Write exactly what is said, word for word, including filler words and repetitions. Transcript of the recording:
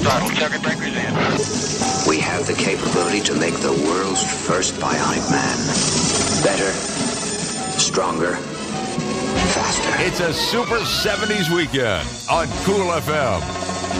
throttle. Circuit breakers in. We have the capability to make the world's first bionic man. Better, stronger, faster. It's a Super seventies weekend on Cool F M.